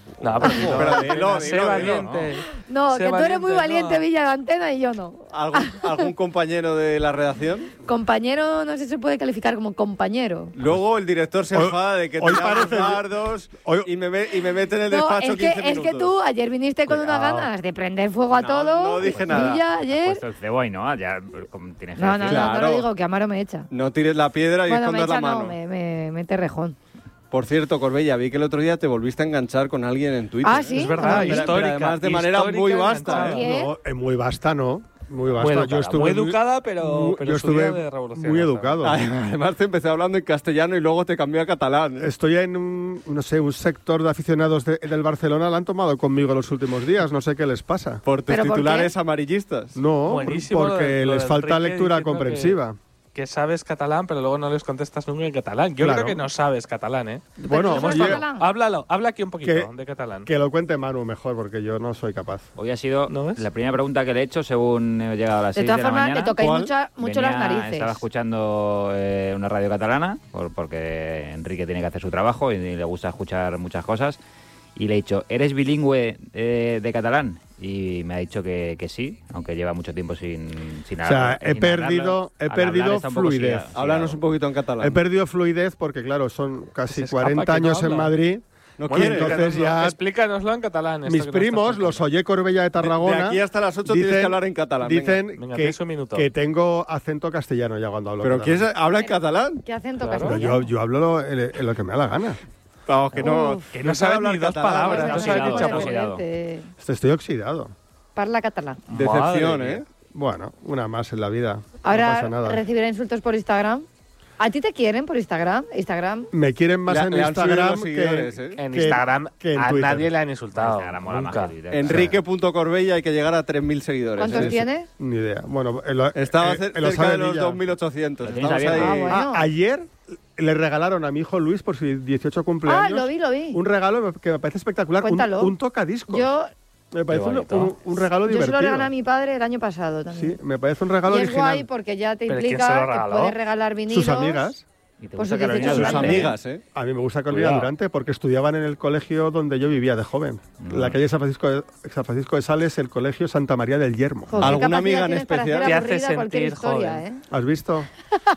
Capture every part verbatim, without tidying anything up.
No, pero, Pero dilo, dilo, sé dilo, valiente. No, Sé que tú eres muy valiente, valiente, no. Villa de Antena, y yo no. ¿Algún, algún compañero de la redacción? Compañero, no sé si se puede calificar como compañero. Luego el director se Hoy- enfada de que hoy tiramos parece- dardos hoy- y, me ve- y me mete en el No, despacho es que, quince es minutos. que tú ayer viniste con unas Cuidado. ganas de prender fuego a No, todo. no dije nada. Villa, ayer. Puesto el cebo y no, ya como tienes que No, no, decir. no, no Claro. lo digo, que Amaro me echa. No tires la piedra y Bueno, me escondas la echa, mano. no, me, me mete rejón. Por cierto, Corbella, vi que el otro día te volviste a enganchar con alguien en Twitter. Ah, ¿eh? ¿sí? Es verdad, Ah, Pero- pero histórica. además de manera histórica muy y vasta, enganchada. ¿eh? No, es muy vasta, ¿no? Muy vasta. Muy educada, yo estuve muy educada, pero, muy- pero yo su día estuve de revolución. muy educado. Además te empecé hablando en castellano y luego te cambié a catalán. Estoy en un, no sé, un sector de aficionados de- del Barcelona, la han tomado conmigo los últimos días, no sé qué les pasa. Por tus ¿Pero por titulares qué? amarillistas. No, Buenísimo lo porque de- lo les de falta Enrique lectura diciendo comprensiva. Que sabes catalán, pero luego no les contestas nunca en catalán. Yo Claro. creo que no sabes catalán, ¿eh? Bueno, ¿sabes oye, catalán? Háblalo, habla aquí un poquito Que- de catalán. que lo cuente Manu mejor, porque yo no soy capaz. Hoy ha sido ¿No ves? la primera pregunta que le he hecho según he llegado a las De seis todas de la formas, mañana. le tocáis ¿Cuál? mucha- mucho las Venía- narices. Estaba escuchando eh, una radio catalana por- porque Enrique tiene que hacer su trabajo y, le gusta escuchar muchas cosas. Y le he dicho, ¿eres bilingüe eh, de catalán? Y me ha dicho que, que sí, aunque lleva mucho tiempo sin, sin O sea, hablar- he sin perdido- hablarlo. he Al hablar perdido está un poco fluidez. oxidado. Háblanos un poquito en catalán. He perdido fluidez porque, claro, son casi Se escapa cuarenta que no años en habla. Madrid. No Bueno, quiere. entonces explícanoslo, ya- explícanoslo en catalán. esto Mis que nos primos, estás los contando. Oye Corbella de De, Tarragona, de aquí hasta las ocho tienes que hablar en catalán. venga. dicen Venga, que, tienes un minuto. que tengo acento castellano ya cuando hablo ¿Pero catalán. quién habla en catalán? ¿Qué acento Claro. Pero castellano? yo, yo hablo lo, en- en lo que me da la gana. Vamos, que no. Uf. Que no sabe ni dos palabras, no no sabe ni oxidado, chapo. oxidado. Joder, Estoy, estoy oxidado. Parla catalán. Decepción, Madre ¿eh? Bueno, una más en la vida. no Ahora pasa nada. recibirá insultos por Instagram. ¿A ti te quieren por Instagram? Instagram. Me quieren más Le- en le han subido Instagram los seguidores, que, ¿eh? En que- Instagram que en a Twitter. nadie le han insultado. Instagram mola más Nunca. que Twitter. Enrique.corbella hay que llegar a tres mil seguidores. ¿Cuántos ¿eh? tiene? Ni idea. Bueno, en lo- Estaba eh, cer- en lo cerca sabe de los Villa. dos mil ochocientos. Lo tienes Estamos ahí. abierto. Ah, bueno. Ah, ayer le regalaron a mi hijo Luis por su dieciocho cumpleaños Ah, lo vi, lo vi. un regalo que me parece espectacular. Un, Cuéntalo. un tocadiscos. Yo, me parece un, bonito. un- un regalo yo se divertido. lo regalé a mi padre el año pasado también. Sí, me parece un regalo Y es original. guay porque ya te ¿Pero quién se implica lo que regaló? puedes regalar vinilos. Sus amigas. ¿Y te Pues gusta sus Carolina dieciocho Sus Durante? amigas, ¿eh? A mí me gusta Carolina Cuidado. Durante porque estudiaban en el colegio donde yo vivía de joven. Mm. La calle San Francisco de, San Francisco de Sales, el colegio Santa María del Yermo. Joder, qué ¿Alguna capacidad amiga en tienes para especial? hacer Te hace aburrida cualquier sentir historia, joven. ¿eh? ¿Has visto?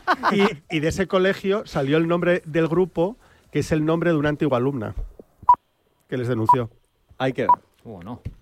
y, y de ese colegio salió el nombre del grupo, que es el nombre de una antigua alumna que les denunció. Hay que. Uh, no.